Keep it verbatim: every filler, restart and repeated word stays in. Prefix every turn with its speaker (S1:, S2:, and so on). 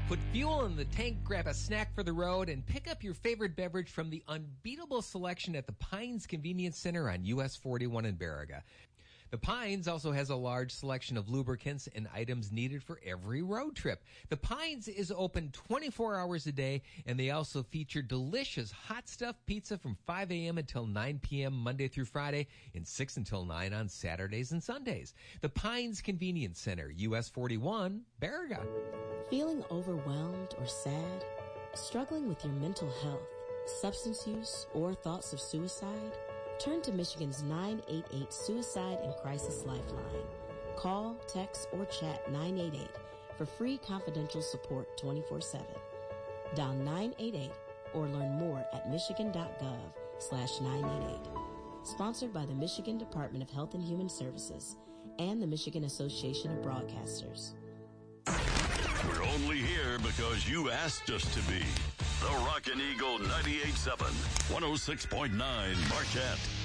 S1: Put fuel in the tank, grab a snack for the road, and pick up your favorite beverage from the unbeatable selection at the Pines Convenience Center on U S forty-one in Baraga. The Pines also has a large selection of lubricants and items needed for every road trip. The Pines is open twenty-four hours a day, and they also feature delicious hot stuffed pizza from five a.m. until nine p.m. Monday through Friday and six until nine on Saturdays and Sundays. The Pines Convenience Center, U S forty-one, Baraga.
S2: Feeling overwhelmed or sad? Struggling with your mental health, substance use, or thoughts of suicide? Turn to Michigan's nine eight eight Suicide and Crisis Lifeline. Call, text, or chat nine eight eight for free confidential support twenty-four seven. Dial nine eight eight or learn more at michigan.gov slash 988. Sponsored by the Michigan Department of Health and Human Services and the Michigan Association of Broadcasters.
S3: We're only here because you asked us to be. The Rockin' Eagle ninety-eight point seven, one oh six point nine Marquette.